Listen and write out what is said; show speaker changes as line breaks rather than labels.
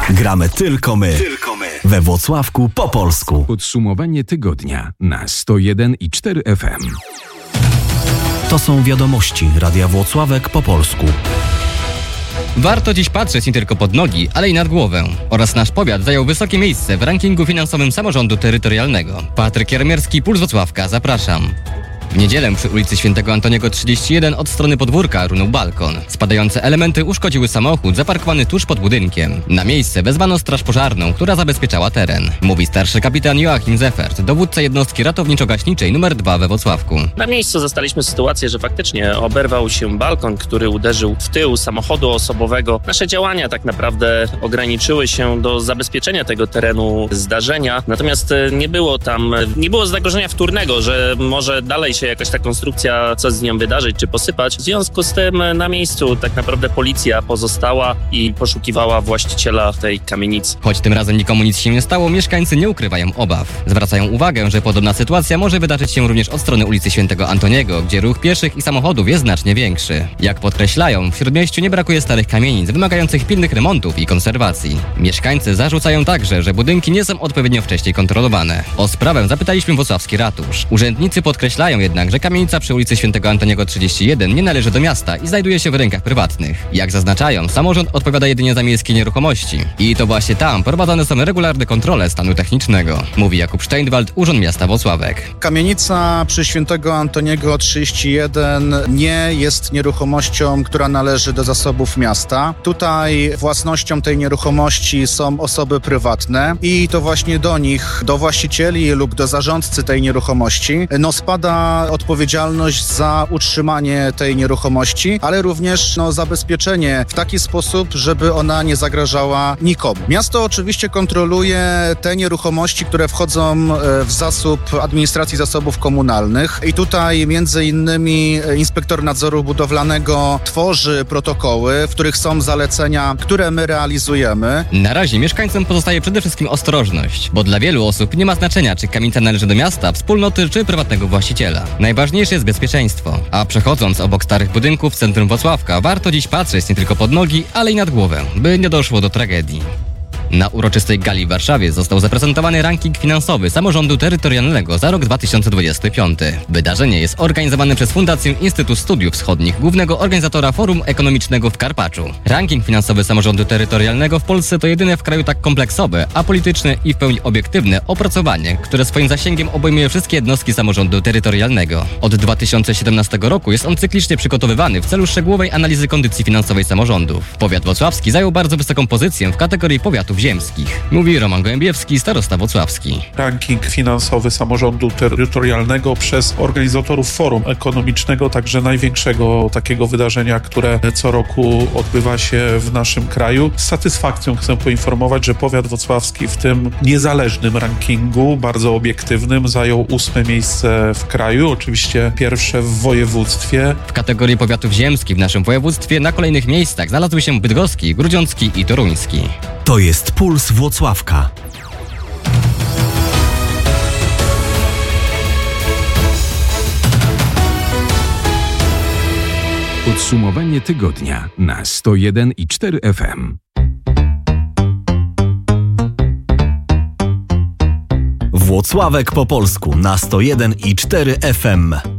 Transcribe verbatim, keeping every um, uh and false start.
Gramy tylko my. Tylko my. We Włocławku po polsku.
Podsumowanie tygodnia na sto jeden i cztery F M.
To są wiadomości Radia Włocławek po polsku.
Warto dziś patrzeć nie tylko pod nogi, ale i nad głowę. Oraz nasz powiat zajął wysokie miejsce w rankingu finansowym samorządu terytorialnego. Patryk Jarmierski, Puls Włocławka, zapraszam. W niedzielę przy ulicy Świętego Antoniego trzydzieści jeden od strony podwórka runął balkon. Spadające elementy uszkodziły samochód zaparkowany tuż pod budynkiem. Na miejsce wezwano straż pożarną, która zabezpieczała teren. Mówi starszy kapitan Joachim Zeffert, dowódca jednostki ratowniczo-gaśniczej numer dwa we Włocławku.
Na miejscu zastaliśmy sytuację, że faktycznie oberwał się balkon, który uderzył w tył samochodu osobowego. Nasze działania tak naprawdę ograniczyły się do zabezpieczenia tego terenu zdarzenia, natomiast nie było tam, nie było zagrożenia wtórnego, że może dalej się jakaś ta konstrukcja, coś z nią wydarzyć czy posypać. W związku z tym na miejscu tak naprawdę policja pozostała i poszukiwała właściciela tej kamienicy.
Choć tym razem nikomu nic się nie stało, mieszkańcy nie ukrywają obaw. Zwracają uwagę, że podobna sytuacja może wydarzyć się również od strony ulicy Świętego Antoniego, gdzie ruch pieszych i samochodów jest znacznie większy. Jak podkreślają, w Śródmieściu nie brakuje starych kamienic wymagających pilnych remontów i konserwacji. Mieszkańcy zarzucają także, że budynki nie są odpowiednio wcześniej kontrolowane. O sprawę zapytaliśmy włocławski ratusz. Urzędnicy podkreślają jednak, że kamienica przy ulicy Świętego Antoniego trzydzieści jeden nie należy do miasta i znajduje się w rękach prywatnych. Jak zaznaczają, samorząd odpowiada jedynie za miejskie nieruchomości. I to właśnie tam prowadzone są regularne kontrole stanu technicznego. Mówi Jakub Steinwald, Urząd Miasta Włocławek.
Kamienica przy Świętego Antoniego trzydzieści jeden nie jest nieruchomością, która należy do zasobów miasta. Tutaj własnością tej nieruchomości są osoby prywatne i to właśnie do nich, do właścicieli lub do zarządcy tej nieruchomości, no spada odpowiedzialność za utrzymanie tej nieruchomości, ale również no, zabezpieczenie w taki sposób, żeby ona nie zagrażała nikomu. Miasto oczywiście kontroluje te nieruchomości, które wchodzą w zasób administracji zasobów komunalnych i tutaj między innymi inspektor nadzoru budowlanego tworzy protokoły, w których są zalecenia, które my realizujemy.
Na razie mieszkańcom pozostaje przede wszystkim ostrożność, bo dla wielu osób nie ma znaczenia, czy kamienica należy do miasta, wspólnoty czy prywatnego właściciela. Najważniejsze jest bezpieczeństwo. A przechodząc obok starych budynków w centrum Włocławka, warto dziś patrzeć nie tylko pod nogi, ale i nad głowę, by nie doszło do tragedii. Na uroczystej gali w Warszawie został zaprezentowany ranking finansowy samorządu terytorialnego za rok dwa tysiące dwudziesty piąty. Wydarzenie jest organizowane przez Fundację Instytut Studiów Wschodnich, głównego organizatora Forum Ekonomicznego w Karpaczu. Ranking finansowy samorządu terytorialnego w Polsce to jedyne w kraju tak kompleksowe, apolityczne i w pełni obiektywne opracowanie, które swoim zasięgiem obejmuje wszystkie jednostki samorządu terytorialnego. Od dwa tysiące siedemnastego roku jest on cyklicznie przygotowywany w celu szczegółowej analizy kondycji finansowej samorządów. Powiat włocławski zajął bardzo wysoką pozycję w kategorii powiatów ziemskich. Mówi Roman Gołębiewski, starosta włocławski.
Ranking finansowy samorządu terytorialnego przez organizatorów Forum Ekonomicznego, także największego takiego wydarzenia, które co roku odbywa się w naszym kraju. Z satysfakcją chcę poinformować, że powiat włocławski w tym niezależnym rankingu, bardzo obiektywnym, zajął ósme miejsce w kraju, oczywiście pierwsze w województwie.
W kategorii powiatów ziemskich w naszym województwie na kolejnych miejscach znalazły się bydgoski, grudziącki i toruński.
To jest Puls Włocławka.
Podsumowanie tygodnia na sto jeden i cztery F M.
Włocławek po polsku na sto jeden i cztery F M.